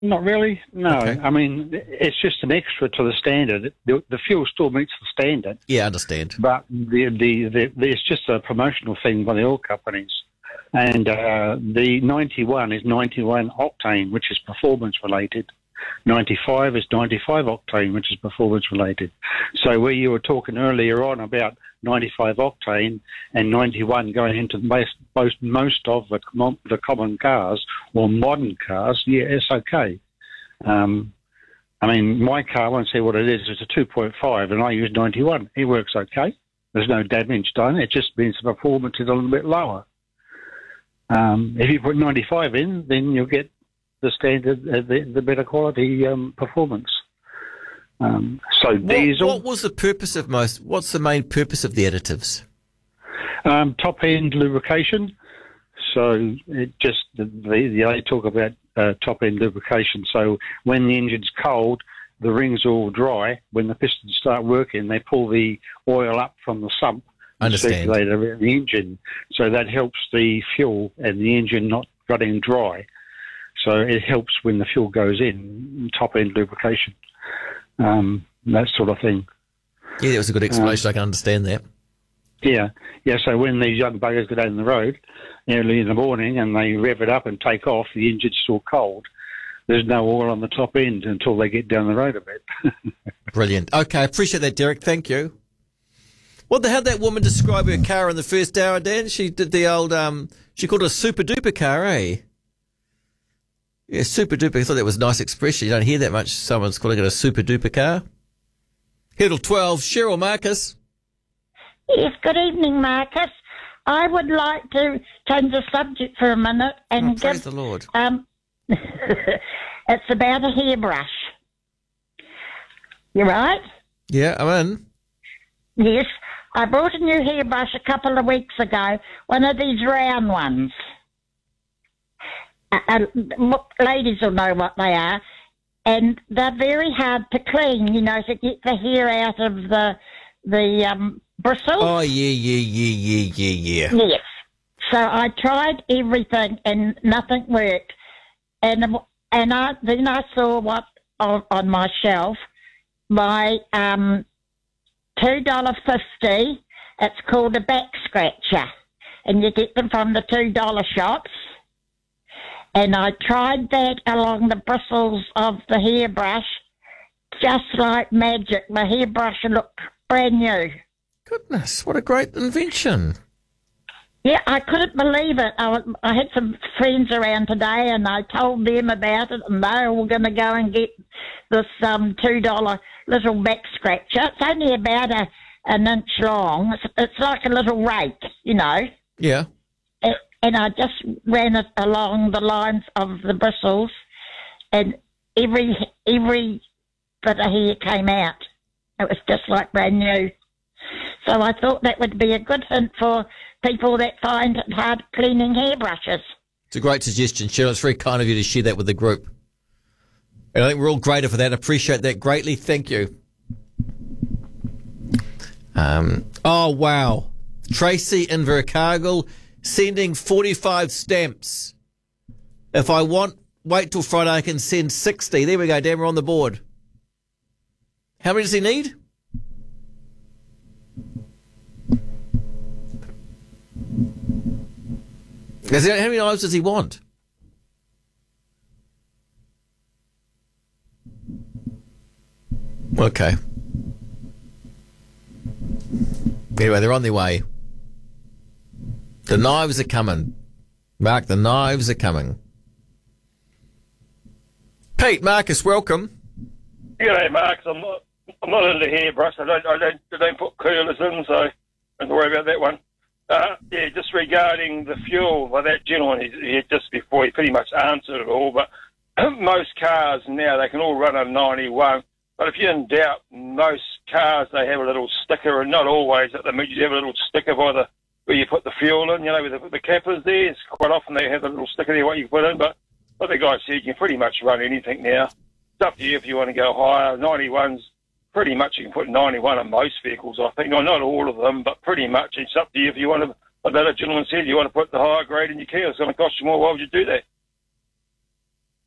Not really. No, Okay. I mean it's just an extra to the standard. The fuel still meets the standard, Yeah, I understand. but it's just a promotional thing by the oil companies. And the 91 is 91 octane, which is performance related. 95 is 95 octane, which is performance related. So where you were talking earlier on about 95 octane and 91 going into most of the common cars or modern cars, yeah, it's okay. I mean, my car, I won't say what it is, it's a 2.5 and I use 91. It works okay. There's no damage done. It just means the performance is a little bit lower. If you put 95 in, then you'll get the standard, the better quality performance. So diesel. What was the purpose of what's the main purpose of the additives? Top end lubrication. So it just they talk about top end lubrication. So when the engine's cold, the rings are all dry. When the pistons start working, they pull the oil up from the sump and circulate around the engine. So that helps the fuel and the engine not running dry. So it helps when the fuel goes in, top end lubrication, that sort of thing. Yeah, that was a good explanation. I can understand that. Yeah. So when these young buggers go down the road early in the morning and they rev it up and take off, the engine's still cold. There's no oil on the top end until they get down the road a bit. Brilliant. Okay, I appreciate that, Derek. Thank you. How'd that woman describe her car in the first hour, Dan? She did the old, she called it a super duper car, eh? Yeah, super duper. I thought that was a nice expression. You don't hear that much. Someone's calling it a super duper car. Hiddle 12, Cheryl Marcus. Yes, good evening, Marcus. I would like to change the subject for a minute and praise the Lord. It's about a hairbrush. You right? Yeah, I'm in. Yes. I bought a new hairbrush a couple of weeks ago, one of these round ones. Ladies will know what they are. And they're very hard to clean, to get the hair out of the bristles. Oh, yeah. Yes. So I tried everything and nothing worked. And then I saw what on my shelf, my $2.50. It's called a back scratcher, and you get them from the $2 shops. And I tried that along the bristles of the hairbrush, just like magic. My hairbrush looked brand new. Goodness, what a great invention. Yeah, I couldn't believe it. I had some friends around today, and I told them about it, and they were going to go and get this $2 little back scratcher. It's only about an inch long. It's like a little rake, Yeah. And I just ran it along the lines of the bristles, and every bit of hair came out. It was just like brand new. So I thought that would be a good hint for people that find it hard cleaning hairbrushes. It's a great suggestion, Cheryl. It's very kind of you to share that with the group. And I think we're all greater for that. Appreciate that greatly. Thank you. Oh, wow. Tracy in Invercargill sending 45 stamps. If I wait till Friday, I can send 60. There we go, Dan. We're on the board. How many does he need? How many knives does he want? Okay. Anyway, they're on their way. The knives are coming. Mark, the knives are coming. Pete, Marcus, welcome. G'day, Marcus. I'm not into hairbrush. I don't put curlers in, so don't worry about that one. Yeah, just regarding the fuel, well, that gentleman, he just before, he pretty much answered it all, but most cars now, they can all run on 91, but if you're in doubt, most cars, they have a little sticker, and not always at the meet, you have a little sticker by where you put the fuel in, with the cappers there. It's quite often they have a little sticker there what you put in, but like the guy said, you can pretty much run anything now. It's up to you if you want to go higher. 91's pretty much, you can put 91 on most vehicles, I think. No, not all of them, but pretty much it's up to you if you want to, like that gentleman said, you want to put the higher grade in your Kia, it's going to cost you more. Why would you do that?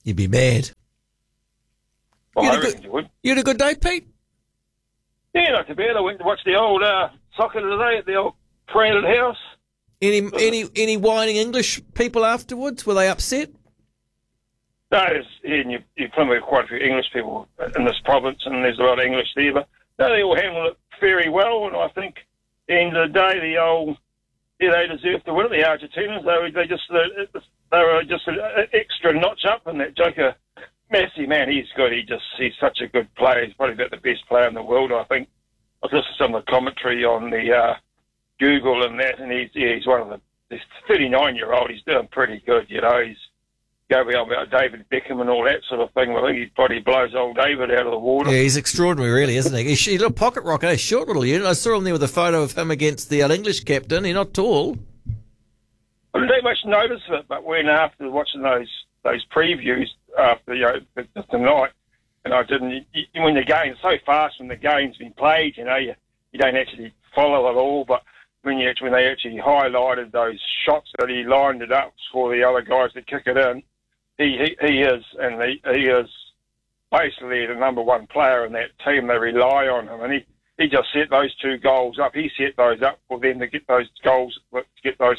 You'd be mad. Well, You I had a reckon you would. You had a good day, Pete? Yeah, not too bad. I went to watch the old soccer today at the old Branded House. Any whining English people afterwards? Were they upset? No, you've probably got quite a few English people in this province, and there's a lot of English there, but no, they all handled it very well, and I think at the end of the day, they deserved to win it, the Argentinians. They were just an extra notch up, and that Joker Messi, man, he's good. He's such a good player. He's probably about the best player in the world, I think. I was listening to some of the commentary on the Google and that, and he's one of the. This 39-year-old, he's doing pretty good, you know. He's going on about David Beckham and all that sort of thing. I think he probably blows old David out of the water. Yeah, he's extraordinary, really, isn't he? He's a little pocket rocket, a short little unit. I saw him there with a photo of him against the English captain. He's not tall. I didn't take much notice of it, but when after watching those previews after tonight, and I didn't. When the game's so fast, when the game's been played, you know, you don't actually follow it all. But when they actually highlighted those shots that he lined it up for the other guys to kick it in, he is basically the number one player in that team. They rely on him, and he just set those two goals up. He set those up for them to get those goals, to get those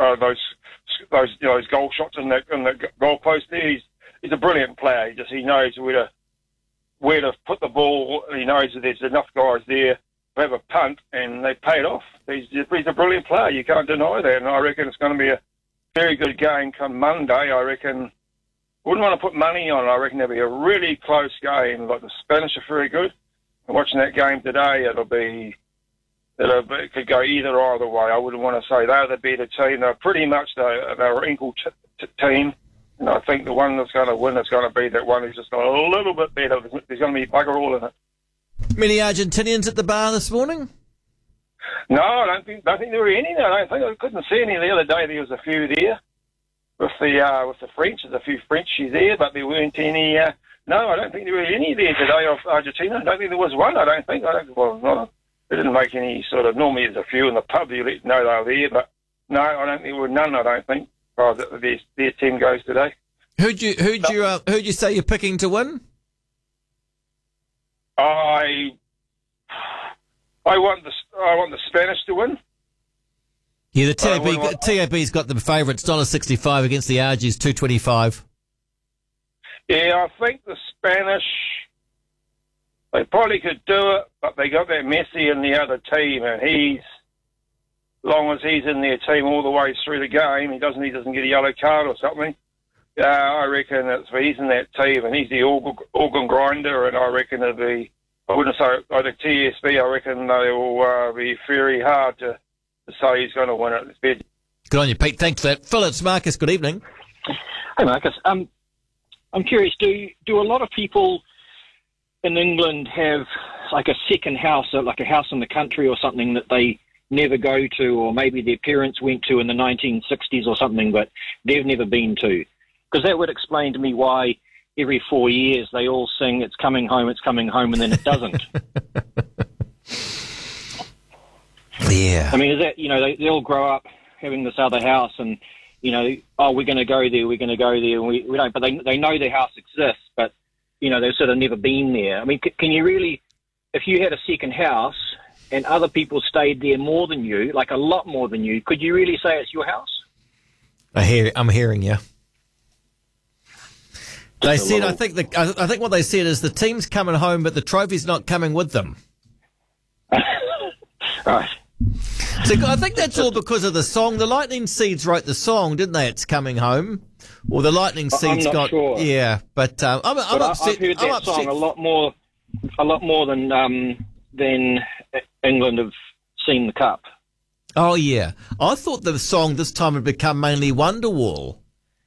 goal shots in the goal post there. He's a brilliant player. He knows where to put the ball. He knows that there's enough guys there to have a punt, and they pay it off. He's a brilliant player. You can't deny that. And I reckon it's going to be a very good game come Monday. I reckon. Wouldn't want to put money on it. I reckon it'll be a really close game. Like the Spanish are very good. And watching that game today, it could go either way. I wouldn't want to say they're the better team. They're pretty much they're an equal team. And I think the one that's going to win is going to be that one who's just got a little bit better. There's going to be bugger all in it. Many Argentinians at the bar this morning? No, I don't think there were any. I couldn't see any the other day. There was a few there with the French. There's a few Frenchies there, but there weren't any. No, I don't think there were any there today of Argentina. I don't think there was one. They didn't make any sort of. Normally, there's a few in the pub. You let know they were there, but no, I don't think there were none. I don't think. Their team goes today. Who'd you say you're picking to win? I want the Spanish to win. Yeah, the TAB's got the favourites, $1.65 against the Argies, $2.25. Yeah, I think the Spanish, they probably could do it, but they got that Messi in the other team, and as long as he's in their team all the way through the game, he doesn't get a yellow card or something. I reckon he's in that team, and he's the organ grinder, and I reckon it'll be. I wouldn't say like the TSB. I reckon they will be very hard to say he's going to win it. Good on you, Pete. Thanks for that. Phil, it's Marcus. Good evening. Hey, Marcus. I'm curious. Do a lot of people in England have like a second house, or like a house in the country or something that they never go to, or maybe their parents went to in the 1960s or something, but they've never been to? Because that would explain to me why every 4 years they all sing "It's coming home, and then it doesn't. Yeah. I mean, is that, they all grow up having this other house, and, we're going to go there, and we don't, but they know the house exists, but, they've sort of never been there. I mean, can you really, if you had a second house and other people stayed there more than you, like a lot more than you, could you really say it's your house? I'm hearing you. They said, I think what they said is the team's coming home, but the trophy's not coming with them. Right. So I think that's all because of the song. The Lightning Seeds wrote the song, didn't they? It's coming home. Or the Lightning Seeds I'm not sure. Yeah, but I'm upset. I've heard that song a lot more than England have seen the cup. Oh yeah, I thought the song this time had become mainly Wonderwall.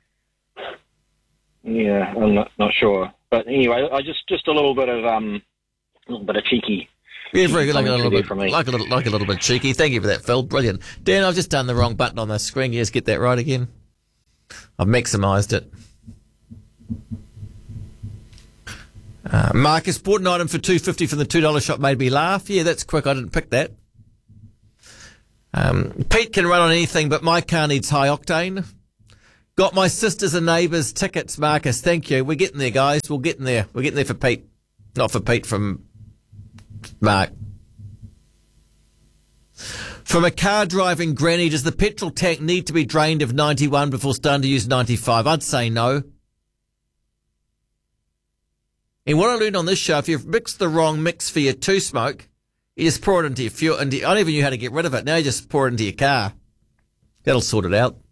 Yeah, I'm not sure, but anyway, I just a little bit of cheeky. Yeah, very good. Like a little bit cheeky. Thank you for that, Phil. Brilliant. Dan, I've just done the wrong button on the screen. Yes, get that right again. I've maximised it. Marcus bought an item for $2.50 from the $2 shop. Made me laugh. Yeah, that's quick. I didn't pick that. Pete can run on anything, but my car needs high octane. Got my sisters and neighbours tickets, Marcus. Thank you. We're getting there, guys. We're getting there. We're getting there for Pete. Not for Pete, from Mark. From a car driving granny, does the petrol tank need to be drained of 91 before starting to use 95? I'd say no. And what I learned on this show, if you've mixed the wrong mix for your two-smoke, you just pour it into your fuel. I never knew how to get rid of it. Now you just pour it into your car. That'll sort it out.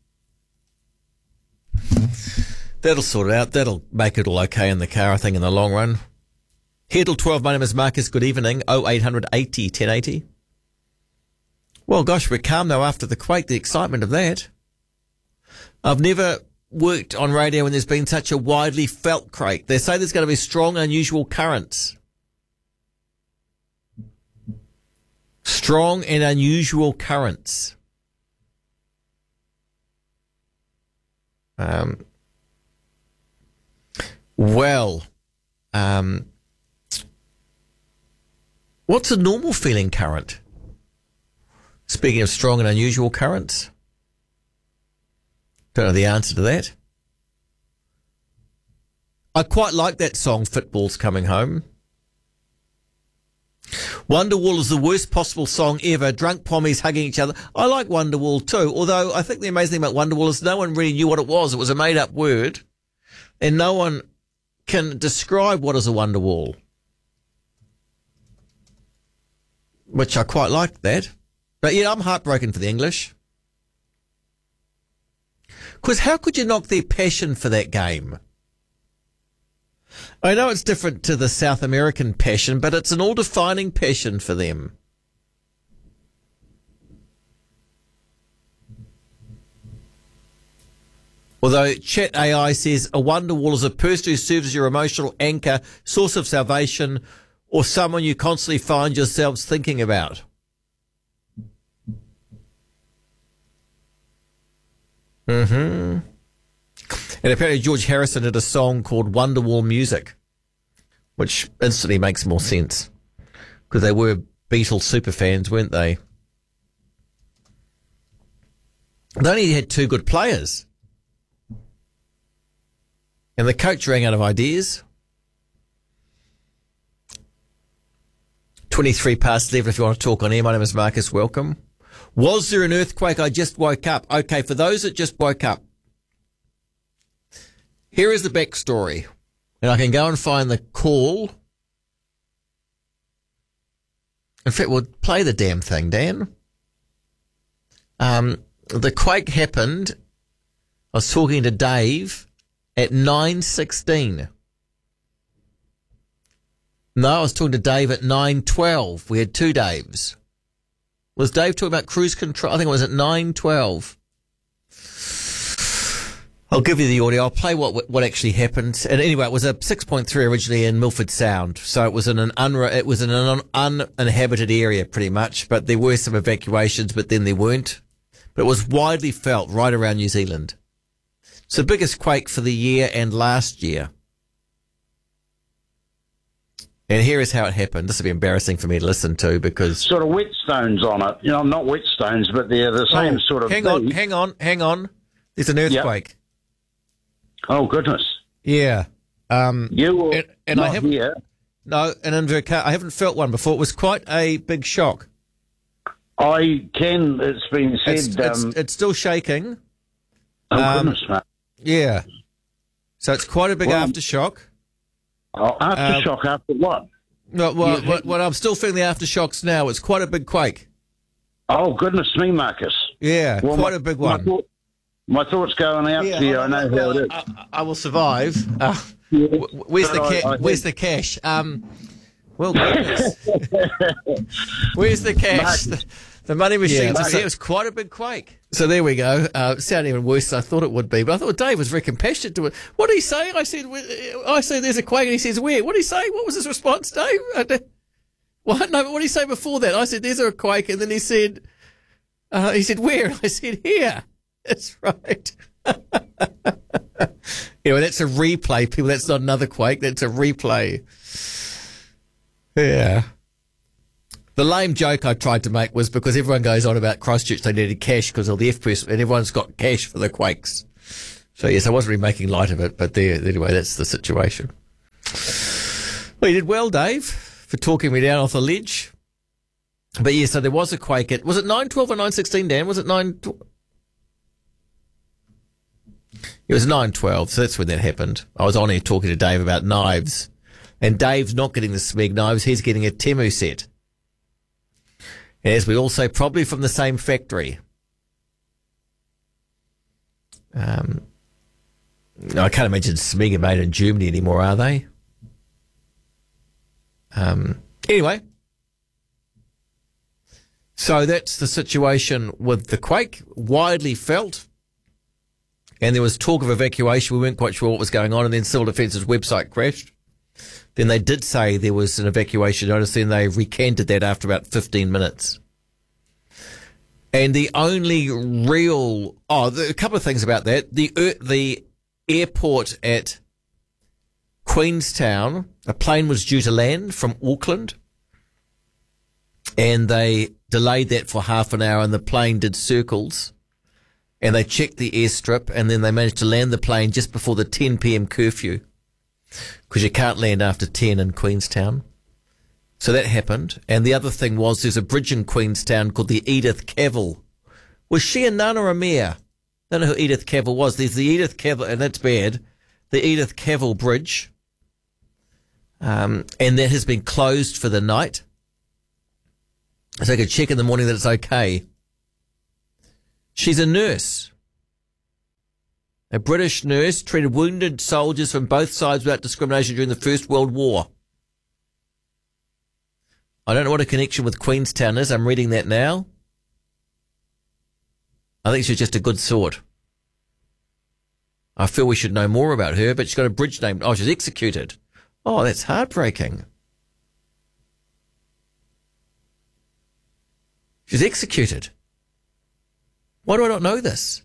That'll sort it out. That'll make it all okay in the car, I think, in the long run. Here till 12, my name is Marcus. Good evening. 0800 80 1080. Well, gosh, we're calm though after the quake, the excitement of that. I've never worked on radio when there's been such a widely felt quake. They say there's going to be strong, unusual currents. Strong and unusual currents. What's a normal feeling current? Speaking of strong and unusual currents. Don't know the answer to that. I quite like that song, Football's Coming Home. Wonderwall is the worst possible song ever. Drunk pommies hugging each other. I like Wonderwall too, although I think the amazing thing about Wonderwall is no one really knew what it was. It was a made-up word, and no one can describe what is a Wonderwall, which I quite liked that. But yeah, I'm heartbroken for the English. Because how could you knock their passion for that game? I know it's different to the South American passion, but it's an all-defining passion for them. Although Chat AI says a Wonderwall is a person who serves as your emotional anchor, source of salvation, or someone you constantly find yourselves thinking about. And apparently George Harrison had a song called Wonderwall Music, which instantly makes more sense because they were Beatles super fans, weren't they? They only had two good players, and the coach ran out of ideas. 23 past 11 if you want to talk on air. My name is Marcus. Welcome. Was there an earthquake? I just woke up. Okay, for those that just woke up, here is the backstory. And I can go and find the call. In fact, we'll play the damn thing, Dan. The quake happened. I was talking to Dave at 9:16. No, I was talking to Dave at 9:12. We had two Daves. Was Dave talking about cruise control? I think it was at 9:12. I'll give you the audio. I'll play what actually happened. And anyway, it was a 6.3 originally in Milford Sound, so it was in an uninhabited area pretty much. But there were some evacuations, but then there weren't. But it was widely felt right around New Zealand. It's the biggest quake for the year and last year. And here is how it happened. This will be embarrassing for me to listen to because... Sort of whetstones on it. You know, not whetstones, but they're the same sort of Hang on. There's an earthquake. Yep. Oh, goodness. Yeah. You were and not I haven't, here. No, an Invercar. I haven't felt one before. It was quite a big shock. It's been said... It's still shaking. Oh, goodness, mate. Yeah. So it's quite a big aftershock. Oh, aftershock after what? No, well, I'm still feeling the aftershocks now. It's quite a big quake. Oh, goodness me, Marcus. Yeah, quite a big one. My thoughts going out to you. I know how it is. I will survive. Where's the cash? Well, goodness. Where's the cash? The money machines. It was quite a big quake. So there we go. It sounded even worse than I thought it would be. But I thought Dave was very compassionate to it. What did he say? I said there's a quake, and he says, where? What did he say? What was his response, Dave? What? No, but what did he say before that? I said, there's a quake, and then he said, where? And I said, here. That's right. Anyway, that's a replay, people. That's not another quake. That's a replay. Yeah. The lame joke I tried to make was because everyone goes on about Christchurch, they needed cash because of the FPS, and everyone's got cash for the quakes. So, yes, I wasn't really making light of it, but anyway, that's the situation. Well, you did well, Dave, for talking me down off the ledge. But, yeah, so there was a quake at... Was it 9:12 or 9:16, Dan? Was it 9:12? It was 9:12, so that's when that happened. I was on here talking to Dave about knives. And Dave's not getting the Smeg knives, he's getting a Temu set. As we all say, probably from the same factory. No, I can't imagine Smeg are made in Germany anymore, are they? Anyway. So that's the situation with the quake, widely felt. And there was talk of evacuation. We weren't quite sure what was going on. And then Civil Defence's website crashed. Then they did say there was an evacuation notice. Then they recanted that after about 15 minutes. And the only real... a couple of things about that. The airport at Queenstown, a plane was due to land from Auckland. And they delayed that for half an hour and the plane did circles. And they checked the airstrip and then they managed to land the plane just before the 10 p.m. curfew. Because you can't land after 10 in Queenstown. So that happened. And the other thing was there's a bridge in Queenstown called the Edith Cavell. Was she a nun or a mayor? I don't know who Edith Cavell was. There's the Edith Cavell, and that's bad, the Edith Cavell Bridge. And that has been closed for the night. So I could check in the morning that it's okay. She's a nurse. A British nurse treated wounded soldiers from both sides without discrimination during the First World War. I don't know what a connection with Queenstown is. I'm reading that now. I think she's just a good sort. I feel we should know more about her, but she's got a bridge named... Oh, she's executed. Oh, that's heartbreaking. She's executed. Why do I not know this?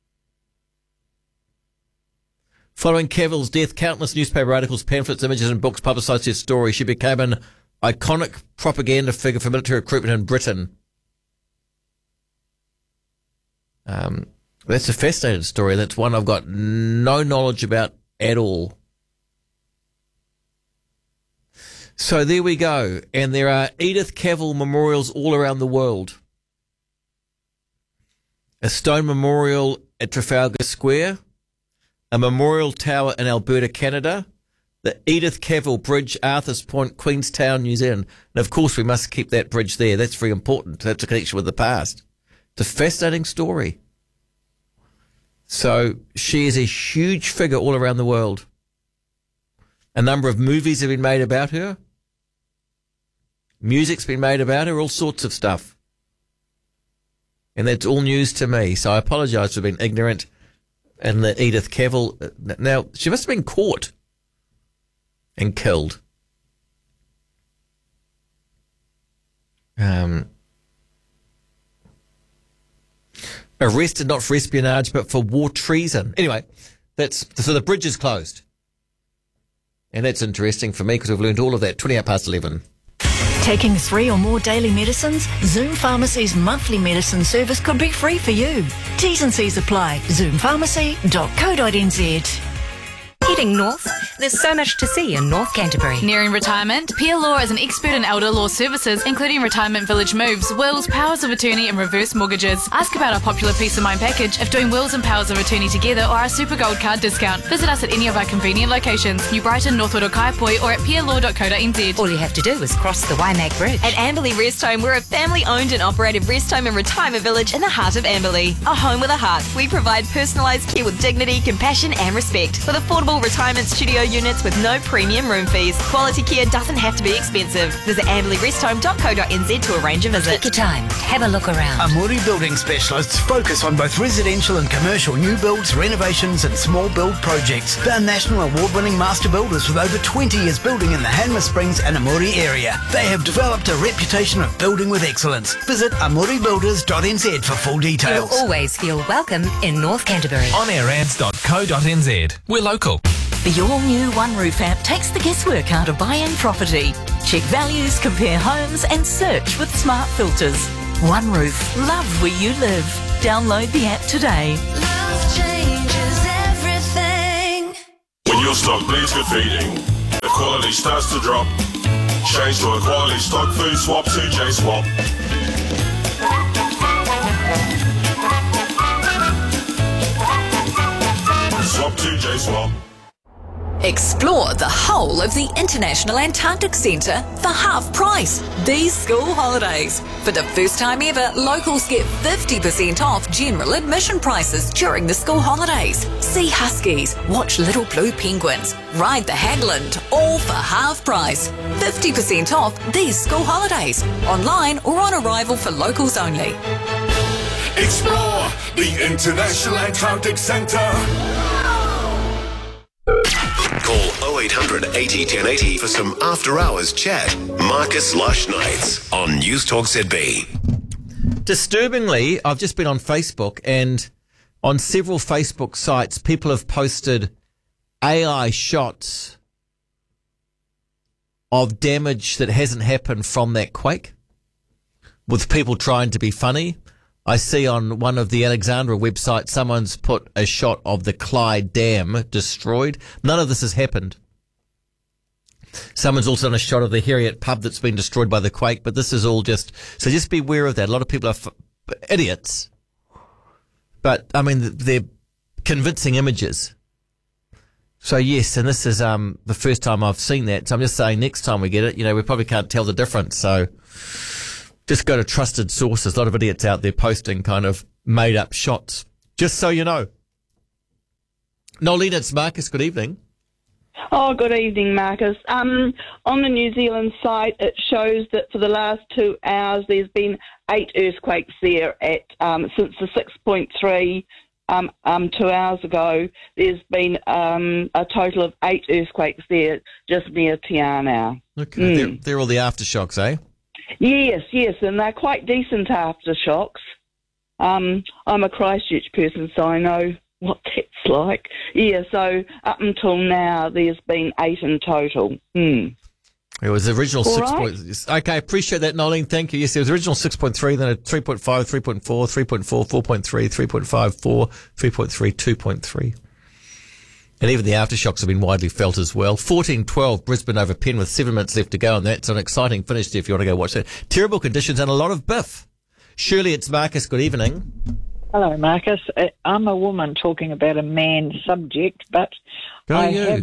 Following Cavell's death, countless newspaper articles, pamphlets, images and books publicised her story. She became an iconic propaganda figure for military recruitment in Britain. That's a fascinating story. That's one I've got no knowledge about at all. So there we go. And there are Edith Cavell memorials all around the world. A stone memorial at Trafalgar Square, a memorial tower in Alberta, Canada, the Edith Cavell Bridge, Arthur's Point, Queenstown, New Zealand. And of course we must keep that bridge there. That's very important. That's a connection with the past. It's a fascinating story. So she is a huge figure all around the world. A number of movies have been made about her. Music's been made about her, all sorts of stuff. And that's all news to me. So I apologise for being ignorant. And the Edith Cavell, now, she must have been caught and killed. Arrested not for espionage, but for war treason. Anyway, so the bridge is closed. And that's interesting for me because we've learned all of that. 11:20. Taking 3 or more daily medicines? Zoom Pharmacy's monthly medicine service could be free for you. T's and C's apply. zoompharmacy.co.nz. Heading north, there's so much to see in North Canterbury. Nearing retirement, Pia Law is an expert in elder law services, including retirement village moves, wills, powers of attorney and reverse mortgages. Ask about our popular Peace of Mind package if doing wills and powers of attorney together or our Super Gold Card discount. Visit us at any of our convenient locations, New Brighton, Northwood or Kaipoi, or at pialaw.co.nz. All you have to do is cross the Waimak Bridge. At Amberley Rest Home, we're a family-owned and operated rest home and retirement village in the heart of Amberley. A home with a heart. We provide personalised care with dignity, compassion and respect. With affordable retirement studio units with no premium room fees. Quality care doesn't have to be expensive. Visit amberleyresthome.co.nz to arrange a visit. Take your time. Have a look around. Amuri Building Specialists focus on both residential and commercial new builds, renovations and small build projects. They're national award-winning master builders with over 20 years building in the Hanmer Springs and Amuri area. They have developed a reputation of building with excellence. Visit amuribuilders.nz for full details. You'll always feel welcome in North Canterbury. onairands.co.nz. We're local. The all-new One Roof app takes the guesswork out of buying property. Check values, compare homes and search with smart filters. One Roof. Love where you live. Download the app today. Love changes everything. Your stock needs good feeding. The quality starts to drop. Change to a quality stock food swap, 2J Swap. Swap 2J Swap. Explore the whole of the International Antarctic Centre for half price these school holidays. For the first time ever, locals get 50% off general admission prices during the school holidays. See huskies, watch little blue penguins, ride the Hagland, all for half price. 50% off these school holidays, online or on arrival for locals only. Explore the International Antarctic Centre. Call 0800 80 1080 for some after-hours chat. Marcus Lush Nights on News Talk ZB. Disturbingly, I've just been on Facebook, and on several Facebook sites, people have posted AI shots of damage that hasn't happened from that quake, with people trying to be funny. I see on one of the Alexandra websites, someone's put a shot of the Clyde Dam destroyed. None of this has happened. Someone's also done a shot of the Harriet pub that's been destroyed by the quake, but this is all just... So just be aware of that. A lot of people are idiots. But, I mean, they're convincing images. So, yes, and this is the first time I've seen that. So I'm just saying next time we get it, we probably can't tell the difference. So... just go to trusted sources. A lot of idiots out there posting kind of made-up shots. Just so you know. Nolene, it's Marcus. Good evening. Oh, good evening, Marcus. On the New Zealand site, it shows that for the last 2 hours, there's been 8 earthquakes there since the 6.3 2 hours ago. There's been a total of 8 earthquakes there just near Te Anau. Okay, they're all the aftershocks, eh? Yes, and they're quite decent aftershocks. I'm a Christchurch person, so I know what that's like. Yeah, so up until now, there's been 8 in total. It was the original 6. Right. Okay, appreciate that, Nolene. Thank you. Yes, it was original 6.3, then a 3.5, 3.4, 3.4, 4.3, 3.5, 4, 3.3, 2.3. And even the aftershocks have been widely felt as well. 14-12, Brisbane over Penrith, 7 minutes left to go, and that's an exciting finish there if you want to go watch that. Terrible conditions and a lot of biff. Shirley, it's Marcus. Good evening. Hello, Marcus. I'm a woman talking about a man subject, but I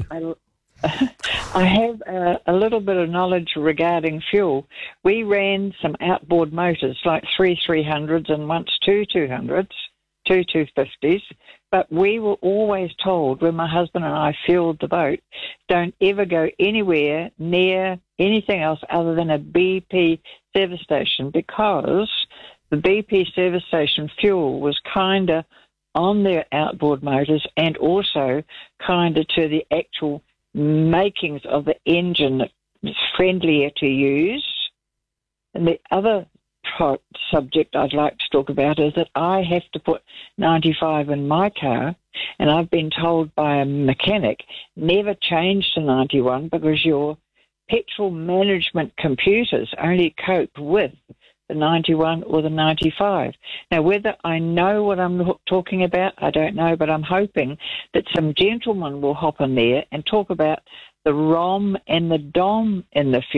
have a little bit of knowledge regarding fuel. We ran some outboard motors, like 3 300s and once 2 200s, 2 250s. But we were always told when my husband and I fueled the boat, don't ever go anywhere near anything else other than a BP service station, because the BP service station fuel was kind of on their outboard motors and also kind of to the actual makings of the engine that was friendlier to use. And the other subject I'd like to talk about is that I have to put 95 in my car, and I've been told by a mechanic, never change to 91 because your petrol management computers only cope with the 91 or the 95. Now, whether I know what I'm talking about, I don't know, but I'm hoping that some gentleman will hop in there and talk about the ROM and the DOM in the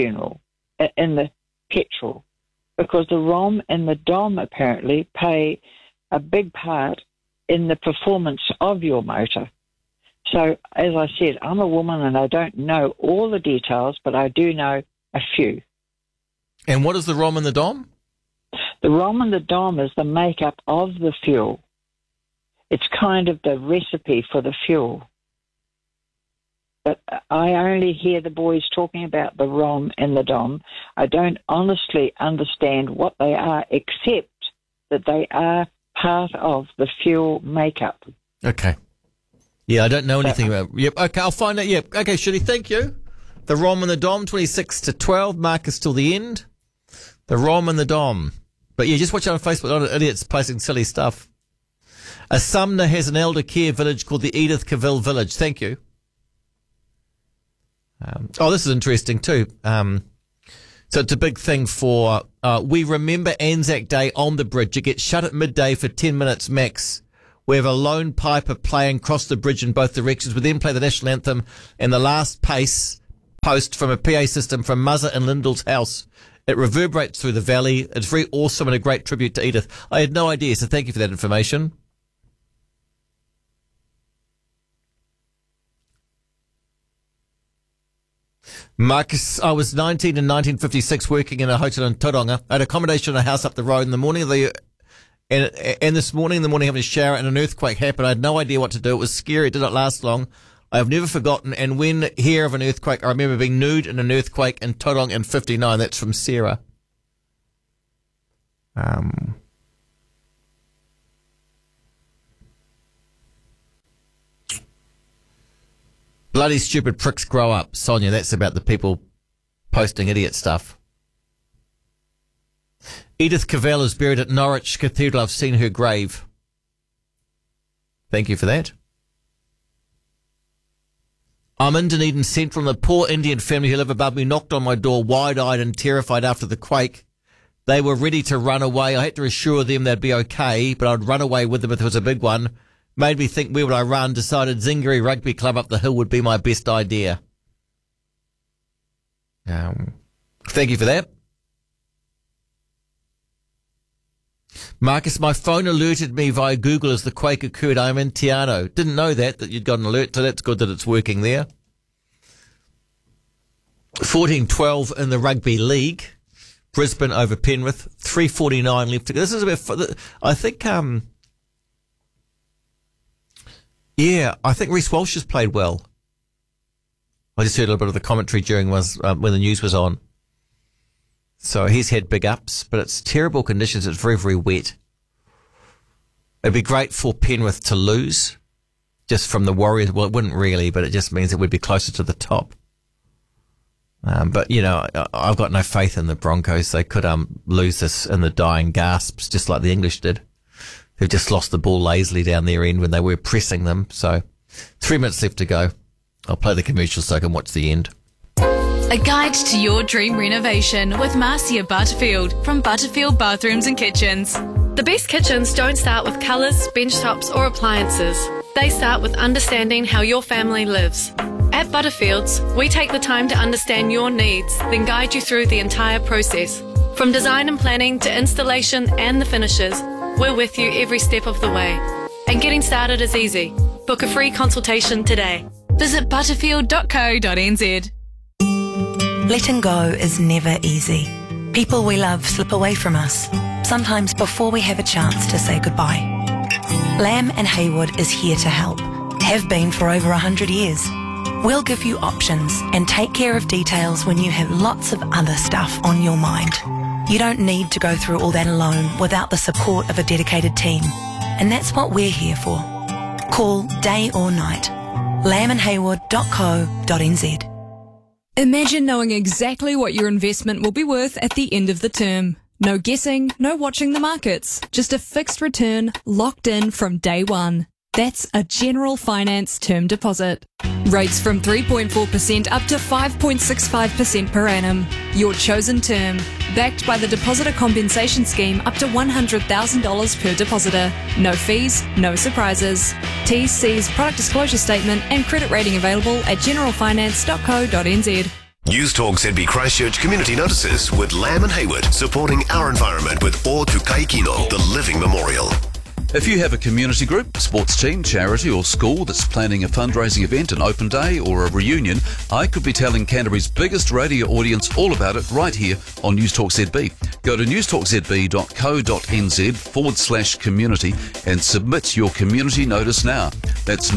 petrol. Because the ROM and the DOM apparently play a big part in the performance of your motor. So, as I said, I'm a woman and I don't know all the details, but I do know a few. And what is the ROM and the DOM? The ROM and the DOM is the makeup of the fuel. It's kind of the recipe for the fuel. But I only hear the boys talking about the ROM and the DOM. I don't honestly understand what they are, except that they are part of the fuel makeup. Okay. Yeah, I don't know anything about... Yep, okay, I'll find out. Yep, okay, Shirley, thank you. The ROM and the DOM, 26-12, Marcus till the end. The ROM and the DOM. But yeah, just watch out on Facebook, a lot of idiots posting silly stuff. A Sumner has an elder care village called the Edith Cavil Village. Thank you. This is interesting too. So it's a big thing for, we remember Anzac Day on the bridge. It gets shut at midday for 10 minutes max We have a lone piper playing across the bridge in both directions. We then play the national anthem and the last post from a PA system from Muzza and Lyndall's house. It reverberates through the valley. It's very awesome and a great tribute to Edith. I had no idea, so thank you for that information. Marcus, I was 19 in 1956 working in a hotel in Tauranga. I had accommodation in a house up the road in the morning of the... And this morning, in the morning, having a shower and an earthquake happened. I had no idea what to do. It was scary. It did not last long. I have never forgotten. And when hear of an earthquake, I remember being nude in an earthquake in Tauranga in 59. That's from Sarah. Bloody stupid pricks grow up. Sonia, that's about the people posting idiot stuff. Edith Cavell is buried at Norwich Cathedral. I've seen her grave. Thank you for that. I'm in Dunedin Central, and the poor Indian family who live above me knocked on my door wide-eyed and terrified after the quake. They were ready to run away. I had to assure them they'd be okay, but I'd run away with them if it was a big one. Made me think, where would I run? Decided Zingari Rugby Club up the hill would be my best idea. Thank you for that. Marcus, my phone alerted me via Google as the quake occurred. I'm in Te Anau. Didn't know that you'd got an alert, so that's good that it's working there. 14-12 in the Rugby League. Brisbane over Penrith. 3:49 left to go. This is about, I think, I think Reece Walsh has played well. I just heard a little bit of the commentary during when the news was on. So he's had big ups, but it's terrible conditions. It's very, very wet. It'd be great for Penrith to lose just from the Warriors. Well, it wouldn't really, but it just means it would be closer to the top. But, you know, I've got no faith in the Broncos. They could lose this in the dying gasps, just like the English did. They've just lost the ball lazily down their end when they were pressing them. So 3 minutes left to go. I'll play the commercial so I can watch the end. A guide to your dream renovation with Marcia Butterfield from Butterfield Bathrooms and Kitchens. The best kitchens don't start with colours, bench tops or appliances. They start with understanding how your family lives. At Butterfields, we take the time to understand your needs, then guide you through the entire process. From design and planning to installation and the finishes, we're with you every step of the way. And getting started is easy. Book a free consultation today. Visit butterfield.co.nz. Letting go is never easy. People we love slip away from us, sometimes before we have a chance to say goodbye. Lamb and Haywood is here to help, have been for over 100 years. We'll give you options and take care of details when you have lots of other stuff on your mind. You don't need to go through all that alone without the support of a dedicated team. And that's what we're here for. Call day or night. lambandhaywood.co.nz. Imagine knowing exactly what your investment will be worth at the end of the term. No guessing, no watching the markets. Just a fixed return locked in from day one. That's a General Finance term deposit. Rates from 3.4% up to 5.65% per annum. Your chosen term. Backed by the Depositor Compensation Scheme up to $100,000 per depositor. No fees, no surprises. T&C's product disclosure statement and credit rating available at generalfinance.co.nz. News Talk ZB Christchurch community notices with Lamb and Haywood, supporting our environment with O Tukai Kino, the Living Memorial. If you have a community group, sports team, charity or school that's planning a fundraising event, an open day or a reunion, I could be telling Canterbury's biggest radio audience all about it right here on News Talk ZB. Go to newstalkzb.co.nz/community and submit your community notice now. That's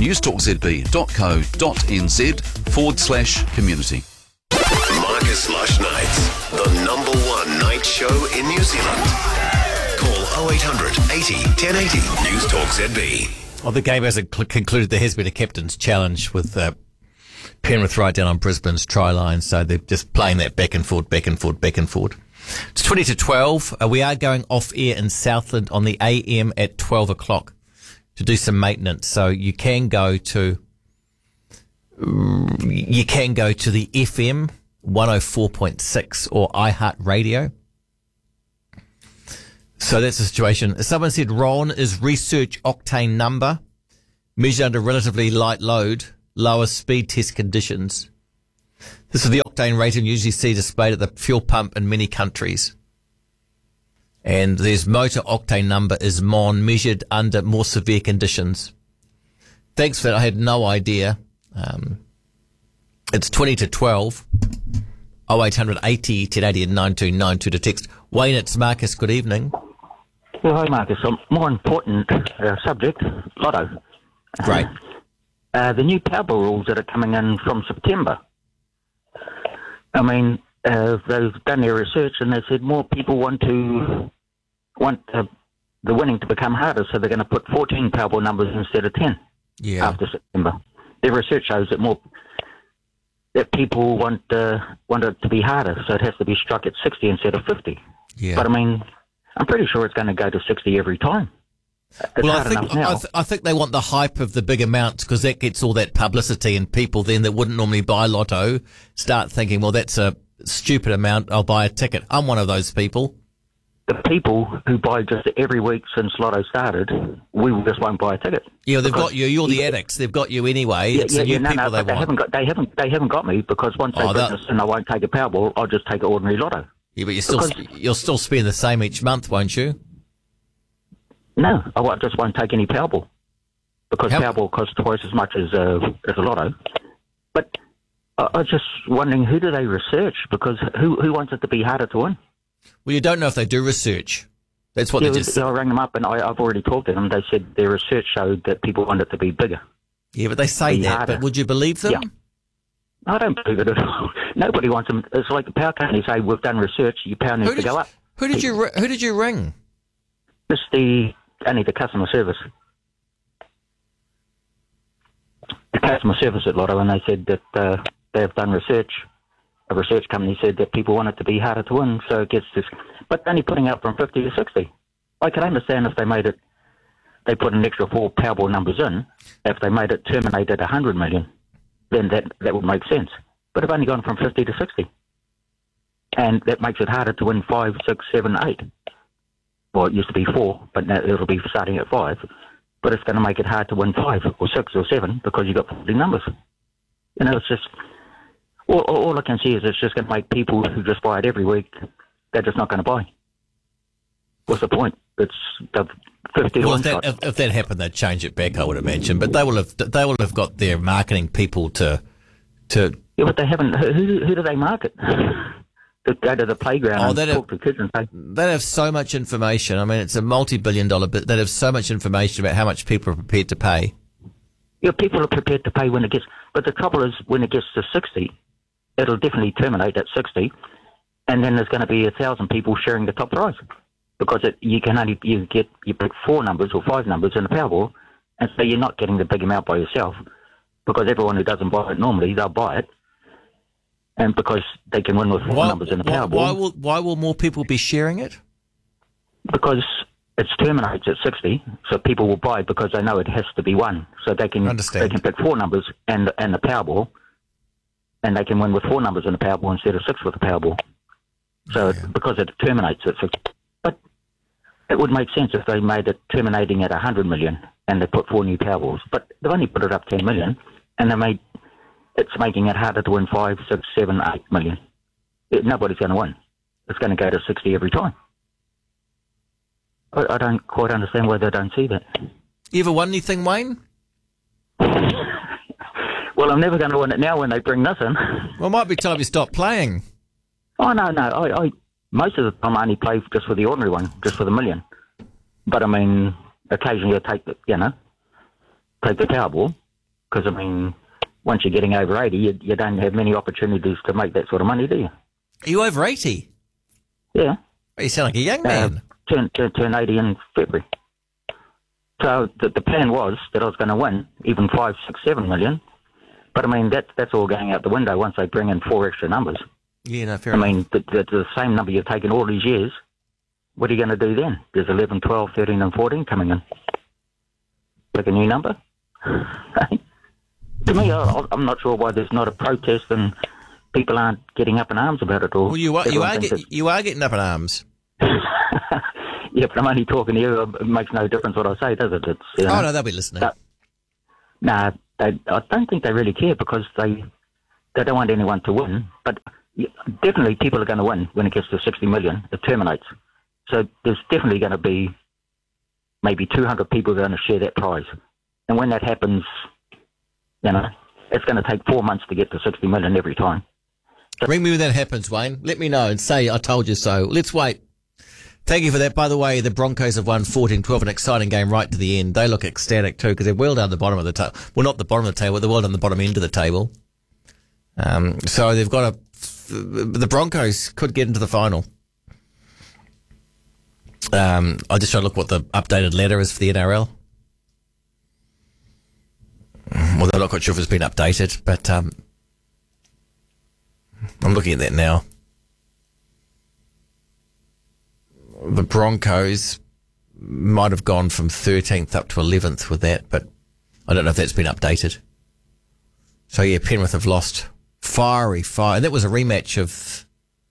newstalkzb.co.nz/community. Marcus Lush Nights, the #1 night show in New Zealand. Call 0800 80 1080 News Talk ZB. Well, the game hasn't concluded. There has been a captain's challenge with Penrith right down on Brisbane's try line, so they're just playing that back and forward, back and forward, back and forward. It's 20 to 12. We are going off air in Southland on the AM at 12 o'clock to do some maintenance. So you can go to the FM 104.6 or iHeartRadio. So that's the situation. Someone said RON is research octane number, measured under relatively light load, lower speed test conditions. This is the octane rating you usually see displayed at the fuel pump in many countries. And there's motor octane number is MON, measured under more severe conditions. Thanks for that. I had no idea. It's 20 to 12. 0800 80 1080 and 9292 to text. Wayne, it's Marcus. Good evening. Well, hi, Marcus. A more important subject, Lotto. Great. The new Powerball rules that are coming in from September. I mean, they've done their research and they said more people want the winning to become harder, so they're going to put 14 Powerball numbers instead of 10 after September. Their research shows that people want it to be harder, so it has to be struck at 60 instead of 50. Yeah. But I mean, I'm pretty sure it's going to go to 60 every time. It's well, hard enough now. I think they want the hype of the big amounts because that gets all that publicity, and people then that wouldn't normally buy Lotto start thinking, well, that's a stupid amount, I'll buy a ticket. I'm one of those people. The people who buy just every week since Lotto started, we just won't buy a ticket. Yeah, they've got you. You're the addicts. They've got you anyway. It's the new people they want. They haven't got me because once they bring us in, I won't take a Powerball. I'll just take an ordinary Lotto. Yeah, but you'll still spend the same each month, won't you? No, I just won't take any Powerball because Powerball costs twice as much as a Lotto. But I was just wondering, who do they research? Because who wants it to be harder to win? Well, you don't know if they do research. That's what they just... I rang them up and I've already talked to them. They said their research showed that people want it to be bigger. Yeah, but they say that. Harder. But would you believe them? Yeah. I don't believe it at all. Nobody wants them. It's like the power company say, we've done research, your power needs to go up. Who did you ring? Just only the customer service. The customer service at Lotto, and they said that they have done research. A research company said that people want it to be harder to win, so it gets this. But only putting up from 50 to 60. I can understand if they put an extra 4 Powerball numbers in. If they made it terminate at 100 million, then that would make sense. But it's only gone from 50 to 60. And that makes it harder to win 5, 6, 7, 8. Well, it used to be 4, but now it'll be starting at 5. But it's going to make it hard to win 5 or 6 or 7 because you've got 40 numbers. You know, it's just... All I can see is it's just going to make people who just buy it every week, they're just not going to buy. What's the point? It's the 50 Well, if that happened, they'd change it back, I would imagine. But they will have got their marketing people to. Yeah, but they haven't. Who do they market? To go to the playground and talk to kids and say. They have so much information. I mean, it's a multi-billion-dollar bit. They have so much information about how much people are prepared to pay. Yeah, people are prepared to pay when it gets. But the trouble is, when it gets to 60. It'll definitely terminate at 60, and then there's going to be 1,000 people sharing the top prize because you pick 4 numbers or 5 numbers in a Powerball, and so you're not getting the big amount by yourself because everyone who doesn't buy it normally, they'll buy it, and because they can win with 4 numbers in a Powerball. Why will more people be sharing it? Because it terminates at 60, so people will buy it because they know it has to be 1, so they can pick 4 numbers and the Powerball. And they can win with 4 numbers in a Powerball instead of 6 with a Powerball. So because it terminates at 6. But it would make sense if they made it terminating at 100 million and they put 4 new Powerballs. But they've only put it up 10 million and it's making it harder to win 5, 6, 7, 8 million. Nobody's going to win. It's going to go to 60 every time. I don't quite understand why they don't see that. You ever won anything, Wayne? Well, I'm never going to win it now when they bring this in. Well, it might be time you stop playing. Oh, no. I most of the time I only play just for the ordinary one, just for the million. But, I mean, occasionally I take the Powerball because, I mean, once you're getting over 80, you don't have many opportunities to make that sort of money, do you? Are you over 80? Yeah. You sound like a young man. Turn 80 in February. So the plan was that I was going to win even 5, 6, 7 million. But, I mean, that's all going out the window once they bring in 4 extra numbers. Yeah, no, fair enough. I mean, the same number you've taken all these years, what are you going to do then? There's 11, 12, 13 and 14 coming in. Pick a new number? To me, I'm not sure why there's not a protest and people aren't getting up in arms about it all. Well, you are getting up in arms. Yeah, but I'm only talking to you. It makes no difference what I say, does it? It's, Oh, no, they'll be listening. I don't think they really care because they don't want anyone to win. But definitely people are going to win when it gets to 60 million. It terminates. So there's definitely going to be maybe 200 people that are going to share that prize. And when that happens, it's going to take 4 months to get to 60 million every time. Ring me when that happens, Wayne. Let me know and say I told you so. Let's wait. Thank you for that. By the way, the Broncos have won 14-12, an exciting game right to the end. They look ecstatic too because they're well down the bottom of the table. Well, not the bottom of the table, they're well down the bottom end of the table. So they've got the Broncos could get into the final. I just try to look what the updated letter is for the NRL. Well, I'm not quite sure if it's been updated, but I'm looking at that now. The Broncos might have gone from 13th up to 11th with that, but I don't know if that's been updated. So, yeah, Penrith have lost fiery. And that was a rematch of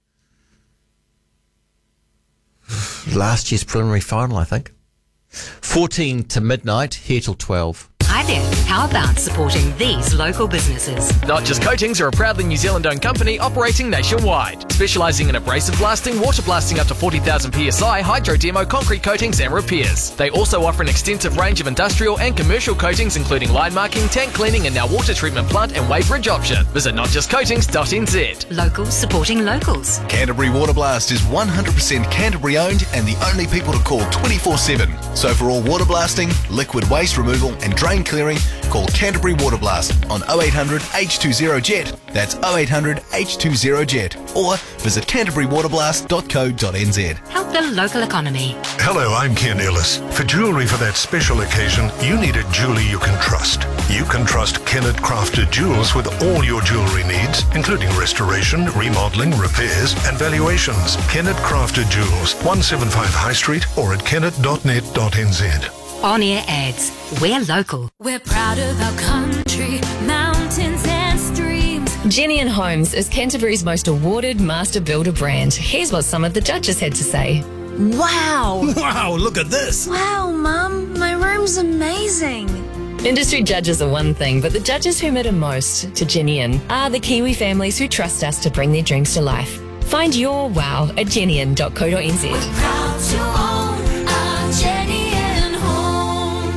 last year's preliminary final, I think. 14 to midnight, here till 12. Hi there. How about supporting these local businesses? Not Just Coatings are a proudly New Zealand-owned company operating nationwide, specialising in abrasive blasting, water blasting up to 40,000 psi, hydro demo, concrete coatings and repairs. They also offer an extensive range of industrial and commercial coatings, including line marking, tank cleaning and now water treatment plant and wave bridge option. Visit notjustcoatings.nz. Locals supporting locals. Canterbury Water Blast is 100% Canterbury owned and the only people to call 24/7. So for all water blasting, liquid waste removal and drain clearing, call Canterbury Water Blast on 0800 H20JET. That's 0800 H20JET. Or visit canterburywaterblast.co.nz. Help the local economy. Hello, I'm Ken Ellis. For jewellery for that special occasion, you need a jeweller you can trust. You can trust Kennett Crafted Jewels with all your jewellery needs, including restoration, remodelling, repairs and valuations. Kennett Crafted Jewels, 175 High Street or at kennet.net.nz. On-air ads. We're local. We're proud of our country, mountains and streams. Jenny & Homes is Canterbury's most awarded master builder brand. Here's what some of the judges had to say. Wow. Wow, look at this. Wow, Mum, my room's amazing. Industry judges are one thing, but the judges who matter most to Jenny are the Kiwi families who trust us to bring their dreams to life. Find your wow at jennyin.co.nz. We're proud to own our Jenny & Home.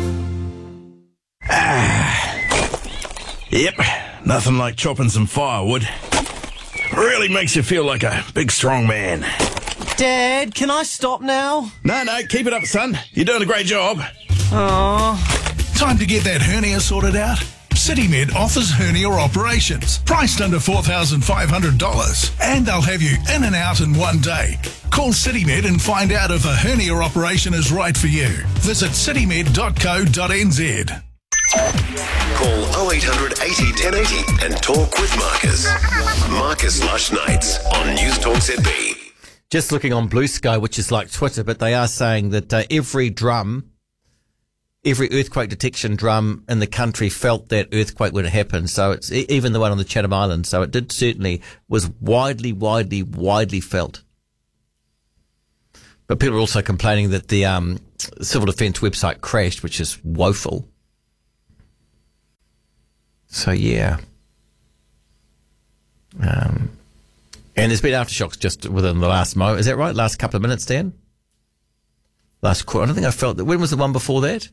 Yep, nothing like chopping some firewood. Really makes you feel like a big strong man. Dad, can I stop now? No, keep it up, son. You're doing a great job. Aww. Time to get that hernia sorted out? CityMed offers hernia operations, priced under $4,500, and they'll have you in and out in one day. Call CityMed and find out if a hernia operation is right for you. Visit citymed.co.nz. Call 0800 80 1080 and talk with Marcus. Marcus Lush Nights on News Talk ZB. Just looking on Blue Sky, which is like Twitter, but they are saying that every earthquake detection drum in the country felt that earthquake when it happened. So it's even the one on the Chatham Islands. So it did certainly was widely felt. But people are also complaining that the civil defence website crashed, which is woeful. So yeah. And there's been aftershocks just within the last moment. Is that right? Last couple of minutes, Dan? Last quarter. I don't think I felt that. When was the one before that?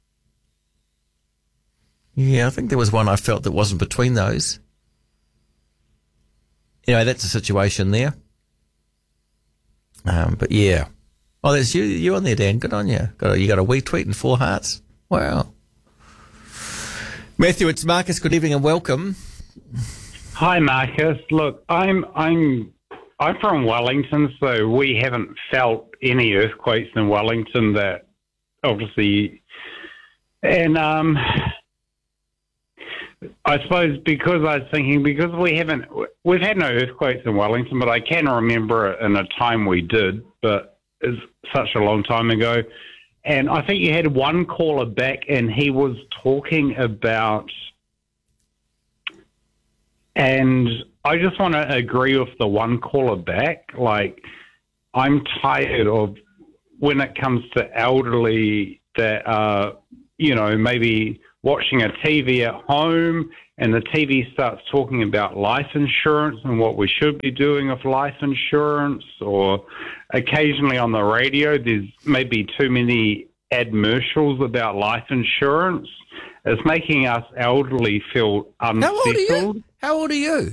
Yeah, I think there was one I felt that wasn't between those. Anyway, that's the situation there. But yeah. Oh, that's you on there, Dan. Good on you. You got a wee tweet and 4 hearts. Wow. Matthew, it's Marcus. Good evening and welcome. Hi, Marcus. Look, I'm from Wellington, so we haven't felt any earthquakes in Wellington that obviously, and I suppose because we've had no earthquakes in Wellington, but I can remember it in a time we did, but it's such a long time ago. And I think you had one caller back and he was talking about, and I just want to agree with the one caller back. Like, I'm tired of when it comes to elderly that are, maybe watching a TV at home and the TV starts talking about life insurance and what we should be doing with life insurance, or occasionally on the radio there's maybe too many advertisements about life insurance. It's making us elderly feel unsettled. How old are you?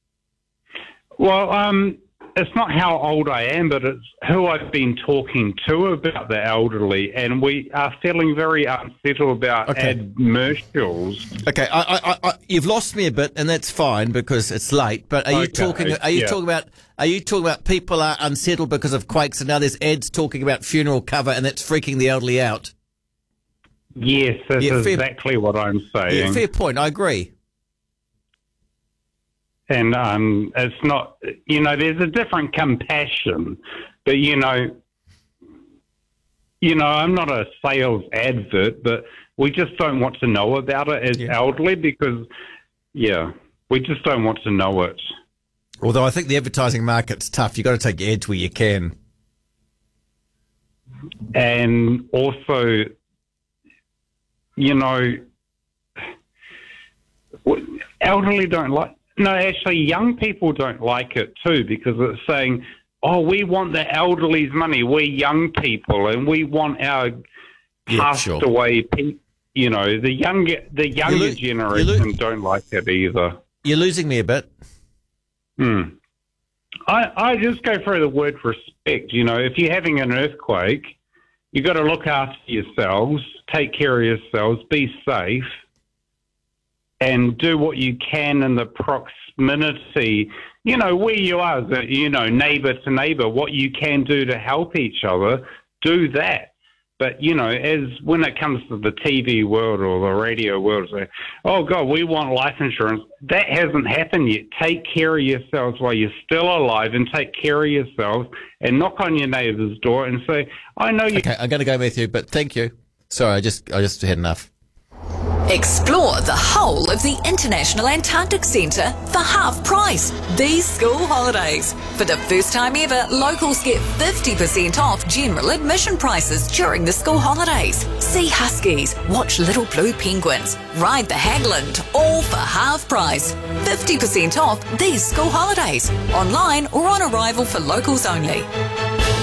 Well, it's not how old I am, but it's who I've been talking to about the elderly, and we are feeling very unsettled about advertisements. Okay, I you've lost me a bit, and that's fine because it's late. But are you talking about people are unsettled because of quakes, and now there's ads talking about funeral cover, and that's freaking the elderly out? Yes, that's exactly what I'm saying. Yeah, fair point. I agree. And it's not, there's a different compassion, but I'm not a sales advert, but we just don't want to know about it as elderly because, we just don't want to know it. Although I think the advertising market's tough. You've got to take ads where you can. And also, elderly don't like. No, actually, young people don't like it too because it's saying, "Oh, we want the elderly's money. We're young people, and we want our passed away people." The younger generation don't like it either. You're losing me a bit. I just go for the word respect. If you're having an earthquake, you got to look after yourselves, take care of yourselves, be safe. And do what you can in the proximity, where you are, neighbour to neighbour, what you can do to help each other, do that. But, when it comes to the TV world or the radio world, say, oh, God, we want life insurance. That hasn't happened yet. Take care of yourselves while you're still alive and take care of yourselves and knock on your neighbour's door and say, I know you... Okay, I'm going to go with you, but thank you. Sorry, I just had enough. Explore the whole of the International Antarctic Centre for half price these school holidays. For the first time ever, locals get 50% off general admission prices during the school holidays. See huskies, watch little blue penguins, ride the Hagland, all for half price. 50% off these school holidays, online or on arrival for locals only.